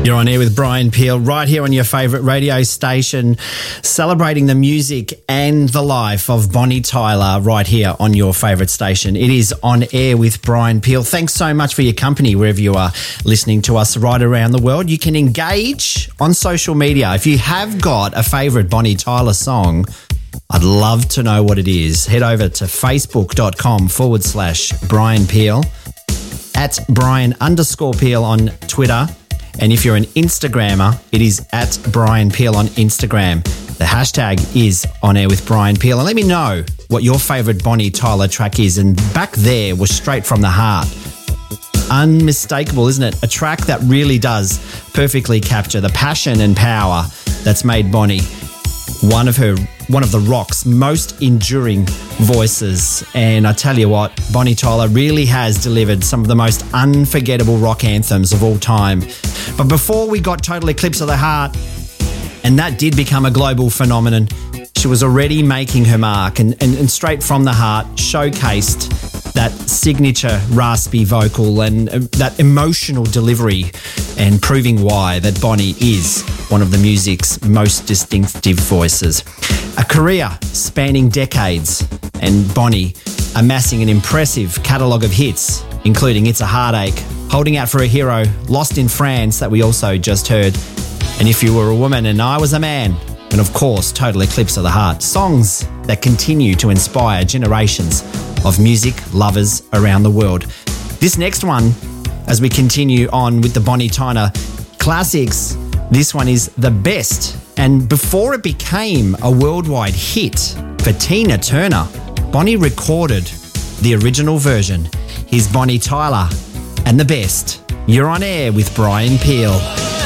You're on air with Brian Peel, right here on your favourite radio station, celebrating the music and the life of Bonnie Tyler right here on your favourite station. It is On Air with Brian Peel. Thanks so much for your company wherever you are listening to us right around the world. You can engage on social media. If you have got a favourite Bonnie Tyler song, I'd love to know what it is. Head over to facebook.com/Brian Peel, at Brian_Peel on Twitter. And if you're an Instagrammer, it is at Brian Peel on Instagram. The hashtag is On Air with Brian Peel. And let me know what your favourite Bonnie Tyler track is. And Back There was straight from the heart. Unmistakable, isn't it? A track that really does perfectly capture the passion and power that's made Bonnie one of the rock's most enduring voices. And I tell you what, Bonnie Tyler really has delivered some of the most unforgettable rock anthems of all time. But before we got Total Eclipse of the Heart, and that did become a global phenomenon, she was already making her mark and Straight from the Heart showcased that signature raspy vocal and that emotional delivery, and proving why that Bonnie is one of the music's most distinctive voices. A career spanning decades, and Bonnie amassing an impressive catalogue of hits, including It's a Heartache, Holding Out for a Hero, Lost in France that we also just heard, and If You Were a Woman and I Was a Man, and of course Total Eclipse of the Heart. Songs that continue to inspire generations of music lovers around the world. This next one, as we continue on with the Bonnie Tyler classics, this one is The Best. And before it became a worldwide hit for Tina Turner, Bonnie recorded the original version. Here's Bonnie Tyler and The Best. You're on air with Brian Peel.